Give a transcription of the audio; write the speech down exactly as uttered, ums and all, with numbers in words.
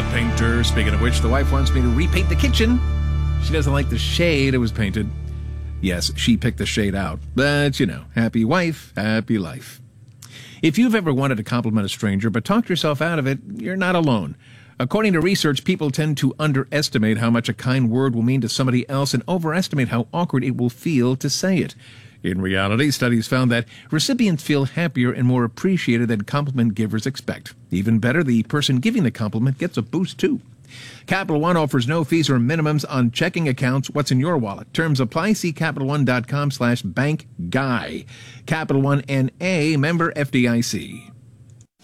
the painter. Speaking of which, the wife wants me to repaint the kitchen. She doesn't like the shade it was painted. Yes, she picked the shade out. But, you know, happy wife, happy life. If you've ever wanted to compliment a stranger but talked yourself out of it, you're not alone. According to research, people tend to underestimate how much a kind word will mean to somebody else and overestimate how awkward it will feel to say it. In reality, studies found that recipients feel happier and more appreciated than compliment givers expect. Even better, the person giving the compliment gets a boost too. Capital One offers no fees or minimums on checking accounts. What's in your wallet? Terms apply. See Capital One dot com slash bank guy. Capital One N A, member F D I C.